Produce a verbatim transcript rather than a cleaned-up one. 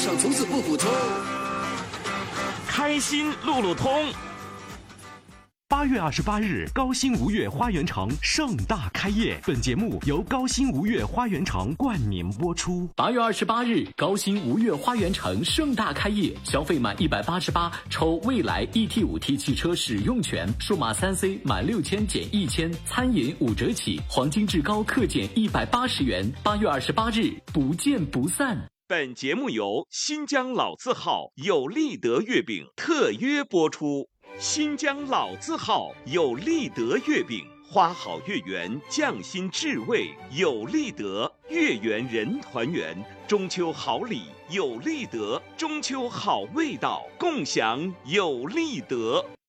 上从此不补充。 开心路路通。 八月二十八日，高新吴越花园城盛大开业。本节目由高新吴越花园城冠名播出。 八月二十八日，高新吴越花园城盛大开业，消费满一百八十八抽蔚来 E T 五 T 汽车使用权，数码三 C 满六千减一千，餐饮五折起，黄金至高克减一百八十元。八月二十八日，不见不散。 本节目由新疆老字号有利德月饼特约播出。新疆老字号有利德月饼，花好月圆，匠心至味，有利德，月圆人团圆，中秋好礼有利德，中秋好味道，共享有利德。